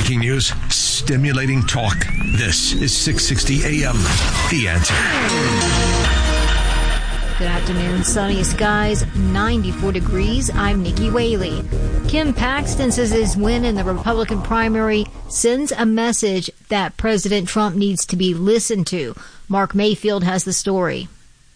Breaking news, stimulating talk. This is 660 AM. The Answer. Good afternoon. Sunny skies, 94 degrees. I'm Nikki Whaley. Kim Paxton says his win in the Republican primary sends a message that President Trump needs to be listened to. Mark Mayfield has the story.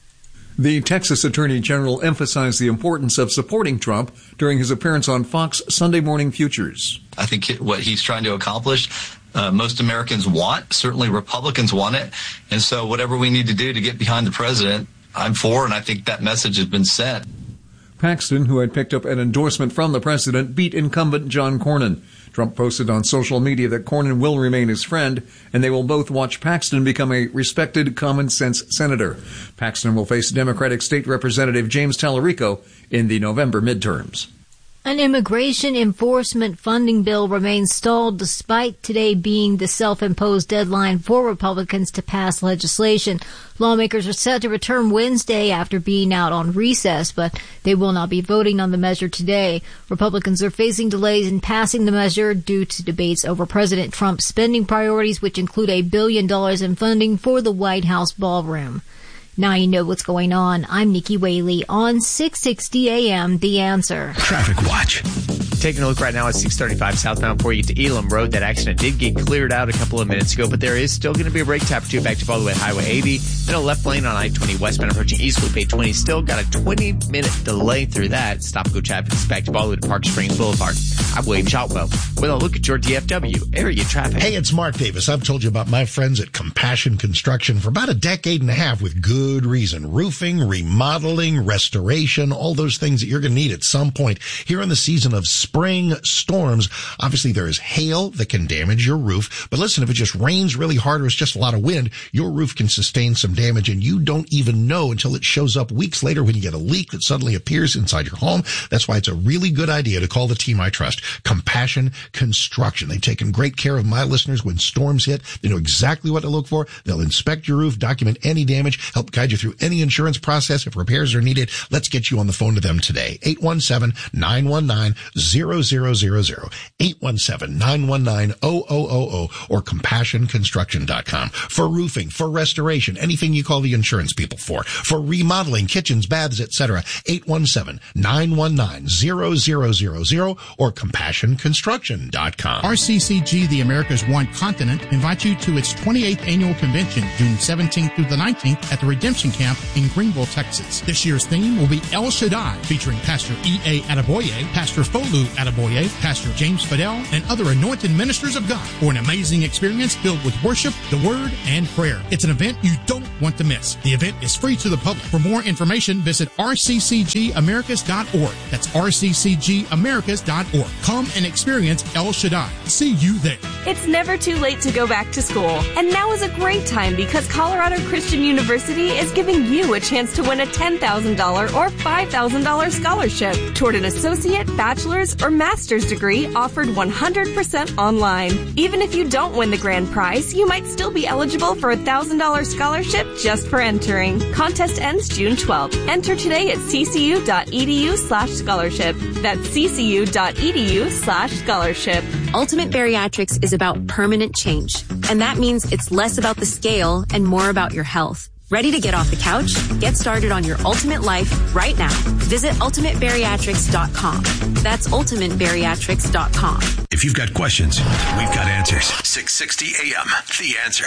The Texas Attorney General emphasized the importance of supporting Trump during his appearance on Fox Sunday Morning Futures. I think what he's trying to accomplish, most Americans want. Certainly Republicans want it. And so whatever we need to do to get behind the president, I'm for, and I think that message has been sent. Paxton, who had picked up an endorsement from the president, beat incumbent John Cornyn. Trump posted on social media that Cornyn will remain his friend, and they will both watch Paxton become a respected common-sense senator. Paxton will face Democratic State Representative James Tallarico in the November midterms. An immigration enforcement funding bill remains stalled despite today being the self-imposed deadline for Republicans to pass legislation. Lawmakers are set to return Wednesday after being out on recess, but they will not be voting on the measure today. Republicans are facing delays in passing the measure due to debates over President Trump's spending priorities, which include $1 billion in funding for the White House ballroom. Now you know what's going on. I'm Nikki Whaley on 660 AM, The Answer. Traffic Watch. Taking a look right now at 635 southbound before you get to Elam Road. That accident did get cleared out a couple of minutes ago, but there is still going to be a brake tap or two back to all the way at Highway 80. Then a left lane on I-20 westbound approaching East Loop 820. Still got a 20-minute delay through that. Stop and go traffic is back to all the way to Park Springs Boulevard. I'm William Shotwell with a look at your DFW area traffic. Hey, it's Mark Davis. I've told you about my friends at Compassion Construction for about a decade and a half with good reason. Roofing, remodeling, restoration, all those things that you're going to need at some point here in the season of spring storms. Obviously, there is hail that can damage your roof. But listen, if it just rains really hard or it's just a lot of wind, your roof can sustain some damage, and you don't even know until it shows up weeks later when you get a leak that suddenly appears inside your home. That's why it's a really good idea to call the team I trust, Compassion Construction. They've taken great care of my listeners when storms hit. They know exactly what to look for. They'll inspect your roof, document any damage, help guide you through any insurance process if repairs are needed. Let's get you on the phone to them today. 817-919-0000. 817-919-0000 or CompassionConstruction.com. For roofing, for restoration, anything you call the insurance people for remodeling, kitchens, baths, etc. 817-919-0000 or CompassionConstruction.com. RCCG, the America's One Continent, invites you to its 28th annual convention, June 17th through the 19th at the Redemption Camp in Greenville, Texas. This year's theme will be El Shaddai, featuring Pastor E.A. Adeboye, Pastor Folu Adeboye, Pastor James Fidel, and other anointed ministers of God for an amazing experience filled with worship, the Word, and prayer. It's an event you don't want to miss. The event is free to the public. For more information, visit rccgamericas.org. That's rccgamericas.org. Come and experience El Shaddai. See you there. It's never too late to go back to school. And now is a great time because Colorado Christian University is giving you a chance to win a $10,000 or $5,000 scholarship toward an associate, bachelor's, or master's degree offered 100% online. Even if you don't win the grand prize, you might still be eligible for a $1,000 scholarship just for entering. Contest ends June 12th. Enter today at ccu.edu/scholarship. That's ccu.edu/scholarship. Ultimate Bariatrics is about permanent change, and that means it's less about the scale and more about your health. Ready to get off the couch? Get started on your ultimate life right now. Visit ultimatebariatrics.com. That's ultimatebariatrics.com. If you've got questions, we've got answers. 660 AM, The Answer.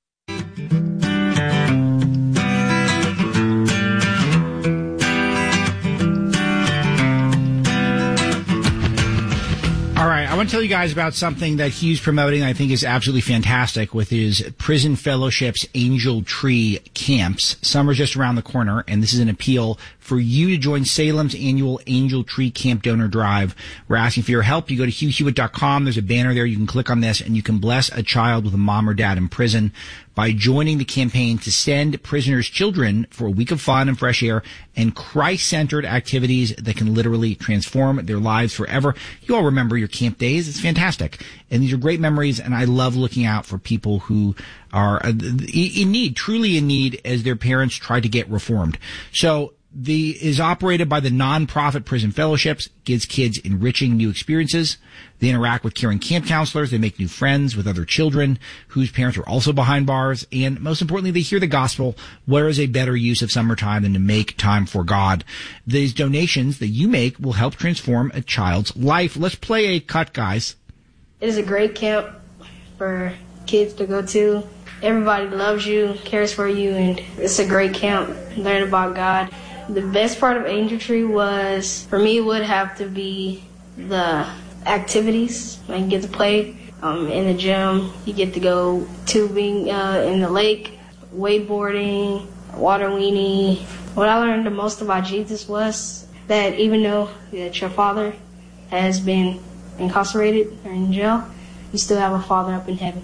All right, I want to tell you guys about something that he's promoting I think is absolutely fantastic with his Prison Fellowship's Angel Tree Camps. Summer's just around the corner, and this is an appeal for you to join Salem's annual Angel Tree Camp Donor Drive. We're asking for your help. You go to HughHewitt.com. There's a banner there. You can click on this, and you can bless a child with a mom or dad in prison by joining the campaign to send prisoners' children for a week of fun and fresh air and Christ-centered activities that can literally transform their lives forever. You all remember your camp days. It's fantastic. And these are great memories, and I love looking out for people who are in need, truly in need, as their parents try to get reformed. So is operated by the nonprofit Prison Fellowships, gives kids enriching new experiences. They interact with caring camp counselors. They make new friends with other children whose parents are also behind bars. And most importantly, they hear the gospel. Where is a better use of summertime than to make time for God? These donations that you make will help transform a child's life. Let's play a cut, guys. It is a great camp for kids to go to. Everybody loves you, cares for you, and it's a great camp. Learn about God. The best part of Angel Tree was, for me, would have to be the activities. I get to play in the gym. You get to go tubing in the lake, wakeboarding, water weenie. What I learned the most about Jesus was that even though that your father has been incarcerated or in jail, you still have a father up in heaven.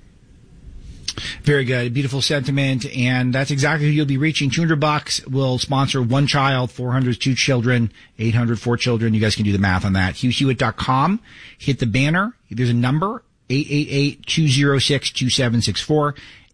Very good. Beautiful sentiment. And that's exactly who you'll be reaching. $200 will sponsor one child, 400 is 2 children, 800 4 children. You guys can do the math on that. HughHewitt.com. Hit the banner. There's a number, 888-206-2764,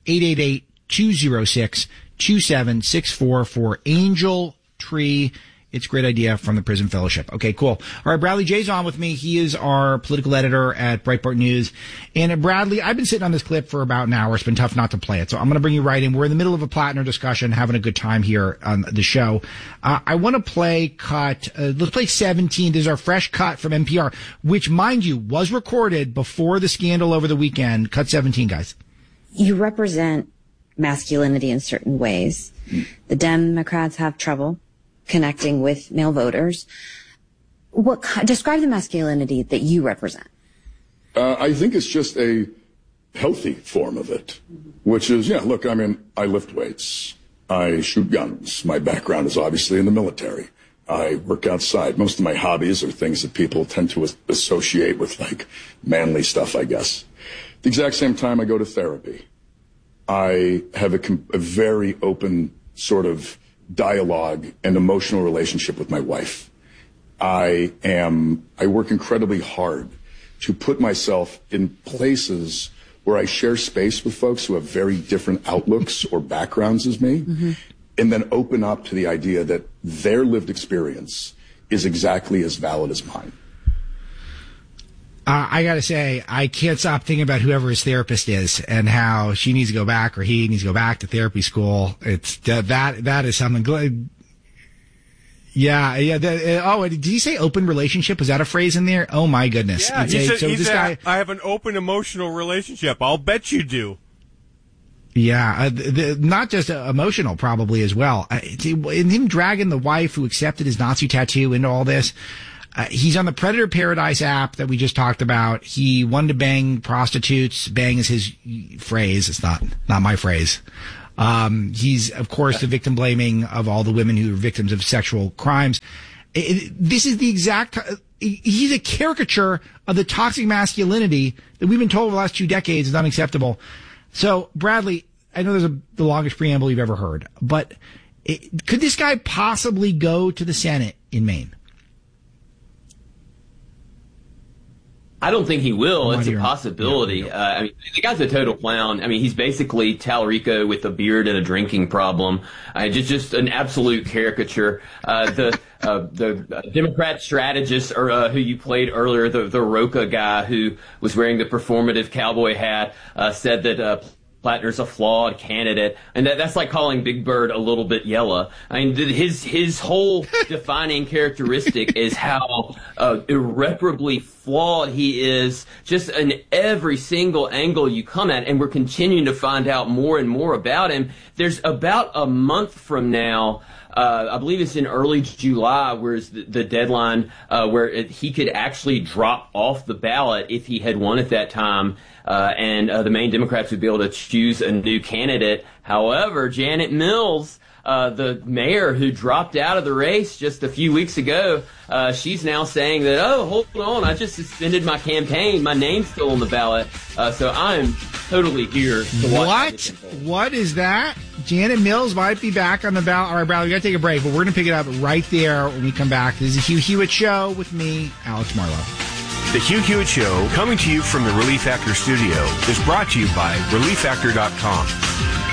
888-206-2764 for Angel Tree. It's a great idea from the Prison Fellowship. Okay, cool. All right, Bradley Jay's on with me. He is our political editor at Breitbart News. And Bradley, I've been sitting on this clip for about an hour. It's been tough not to play it. So I'm going to bring you right in. We're in the middle of a Plattner discussion, having a good time here on the show. I want to play let's play 17. This is our fresh cut from NPR, which, mind you, was recorded before the scandal over the weekend. Cut 17, guys. You represent masculinity in certain ways. The Democrats have trouble connecting with male voters. Describe the masculinity that you represent. I think it's just a healthy form of it, which is, look, I lift weights. I shoot guns. My background is obviously in the military. I work outside. Most of my hobbies are things that people tend to associate with, like, manly stuff, I guess. At the exact same time, I go to therapy. I have a very open sort of dialogue and emotional relationship with my wife. I work incredibly hard to put myself in places where I share space with folks who have very different outlooks or backgrounds as me, and then open up to the idea that their lived experience is exactly as valid as mine. I gotta say, I can't stop thinking about whoever his therapist is and how she needs to go back or he needs to go back to therapy school. It's that is something. Yeah. Did he say open relationship? Was that a phrase in there? Oh my goodness. Yeah, he said, I have an open emotional relationship. I'll bet you do. Yeah, not just emotional, probably as well. In him dragging the wife who accepted his Nazi tattoo into all this. He's on the Predator Paradise app that we just talked about. He wanted to bang prostitutes. Bang is his phrase. It's not my phrase. He's, of course, the victim blaming of all the women who are victims of sexual crimes. This is the exact, he's a caricature of the toxic masculinity that we've been told over the last 2 decades is unacceptable. So, Bradley, I know there's the longest preamble you've ever heard, but could this guy possibly go to the Senate in Maine? I don't think he will. It's a possibility. The guy's a total clown. He's basically Talarico with a beard and a drinking problem. Just an absolute caricature. The Democrat strategist, or who you played earlier, the Roca guy who was wearing the performative cowboy hat, said that Plattner's a flawed candidate, and that's like calling Big Bird a little bit yellow. His whole defining characteristic is how irreparably flawed he is, just in every single angle you come at, and we're continuing to find out more and more about him. There's about a month from now, I believe it's in early July, where's the deadline where he could actually drop off the ballot if he had won at that time, and the Maine Democrats would be able to choose a new candidate. However, Janet Mills, the mayor who dropped out of the race just a few weeks ago, she's now saying that, hold on, I just suspended my campaign. My name's still on the ballot. So I'm totally here to watch. What is that? Janet Mills might be back on the ballot. All right, Bradley, we got to take a break, but we're going to pick it up right there when we come back. This is the Hugh Hewitt Show with me, Alex Marlowe. The Hugh Hewitt Show, coming to you from the Relief Factor studio, is brought to you by ReliefFactor.com.